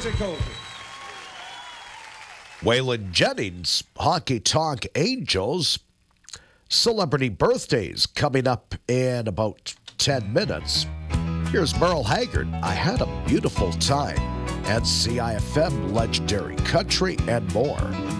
music over. Waylon Jennings, Hockey Talk Angels. Celebrity birthdays coming up in about 10 minutes. Here's Merle Haggard. I had a beautiful time. And CIFM, Legendary Country, and more.